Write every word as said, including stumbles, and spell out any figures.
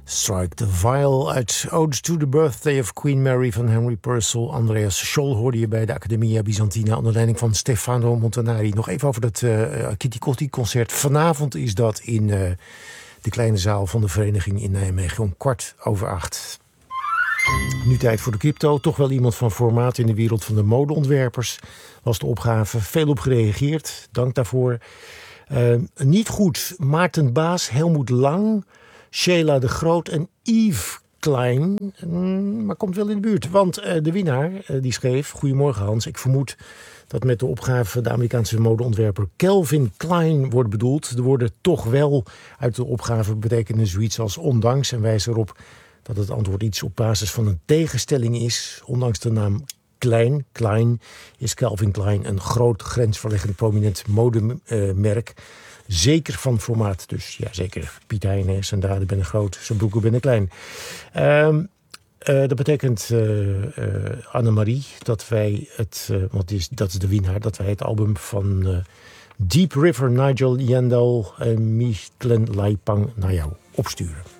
Strike the Viol uit Ode to the Birthday of Queen Mary van Henry Purcell. Andreas Scholl hoorde je bij de Accademia Byzantina onder leiding van Stefano Montanari. Nog even over het uh, Kitty Kotti concert. Vanavond is dat in uh, de kleine zaal van de vereniging in Nijmegen om kwart over acht. Nu tijd voor de crypto. Toch wel iemand van formaat in de wereld van de modeontwerpers. Was de opgave. Veel op gereageerd. Dank daarvoor. Uh, niet goed. Maarten Baas, Helmoet Lang, Sheila de Groot en Yves Klein. Mm, maar komt wel in de buurt. Want uh, de winnaar uh, die schreef... Goedemorgen Hans, ik vermoed dat met de opgave de Amerikaanse modeontwerper Calvin Klein wordt bedoeld. De woorden toch wel uit de opgave betekenen zoiets als ondanks. En wijzen erop dat het antwoord iets op basis van een tegenstelling is. Ondanks de naam Klein, Klein is Calvin Klein een groot grensverleggend prominent modemerk. Uh, zeker van formaat. Dus ja, zeker. Piet Hein, zijn daden ben groot, zijn broeken ben klein. Uh, uh, dat betekent, uh, uh, Annemarie, dat wij het, uh, want is, dat is de winnaar, dat wij het album van uh, Deep River, Nigel Yandel en Michlen Laipang naar jou opsturen.